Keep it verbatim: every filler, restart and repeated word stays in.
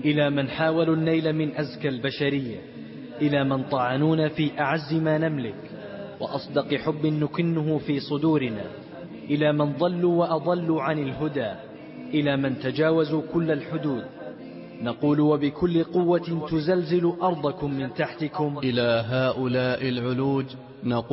إلى من حاولوا النيل من أزكى البشرية، إلى من طعنونا في أعز ما نملك وأصدق حب نكنه في صدورنا، إلى من ضلوا وأضلوا عن الهدى، إلى من تجاوزوا كل الحدود، نقول وبكل قوة تزلزل أرضكم من تحتكم: إلى هؤلاء العلوج نقول